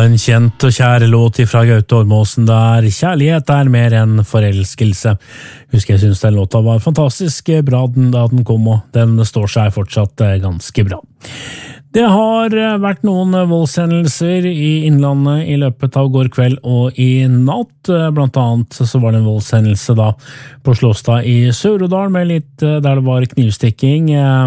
en kjent og kjær låt fra Gaute Ormåsen der kjærlighet mer enn forelskelse. Husker jeg synes den låta var fantastisk bra da den kom, og den står seg fortsatt ganske bra. Det har vært noen voldshendelser i Innlandet i løpet av går kveld og i natt. Blant annet så var det en voldshendelse da på Slåstad i Sør-Odal med der det var knivstikking.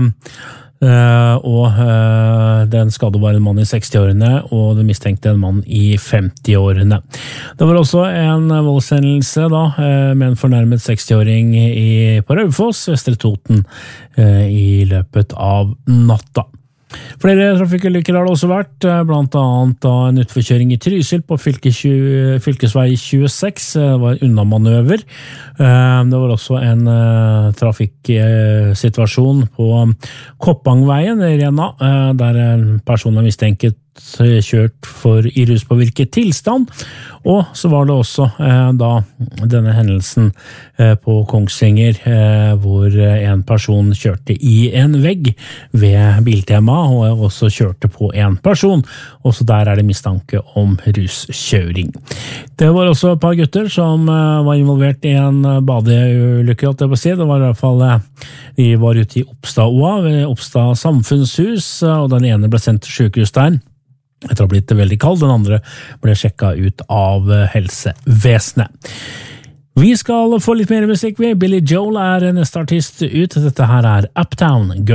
Den skadde var en mann i 60-årene, og det mistenkte en mann i 50-årene. Det var også en voldshendelse da, med en fornærmet 60-åring på Raufoss, Vestre Toten, i løpet av natta. Flere trafikkulykker har det også vært, blant annet da en utforkjøring i Trysil på fylkesvei 26, det var en unnamanøver. Det var også en trafikksituasjon på Koppangveien i Rena, der en person er mistenket kjørt i ruspåvirket tilstand, og så var det også da denne hendelsen på Kongsvinger hvor en person kjørte i en vegg ved Biltema og også kjørte på en person, og så der er det mistanke om ruskjøring. Det var også et par gutter som var involvert i en badeulykke, det var i hvert fall de var ute i Oppstad-Oa ved Oppstad samfunnshus, og den ene ble sendt til sykehus der. Etter å ha blitt veldig kald, den andre ble sjekket ut av helsevesenet. Vi skal få litt mer musikk. Billy Joel neste artist ut. Dette her Uptown Girl.